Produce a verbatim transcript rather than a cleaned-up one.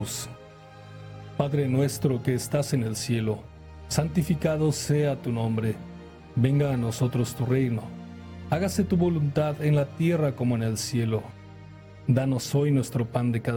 Padre nuestro que estás en el cielo, santificado sea tu nombre. Venga a nosotros tu reino. Hágase tu voluntad en la tierra como en el cielo. Danos hoy nuestro pan de cada